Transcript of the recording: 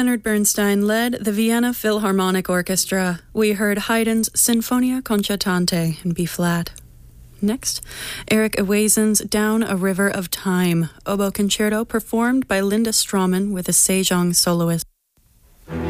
Leonard Bernstein led the Vienna Philharmonic Orchestra. We heard Haydn's Sinfonia Concertante in B-flat. Next, Eric Ewazen's Down a River of Time, oboe concerto performed by Linda Strawman with a Sejong soloist.